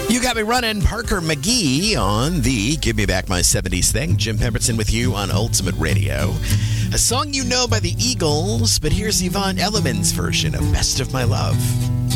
You got me running. Parker McGee on the Give Me Back My 70s thing. Jim Pemberton with you on Ultimate Radio. A song you know by the Eagles, but here's Yvonne Elliman's version of Best of My Love.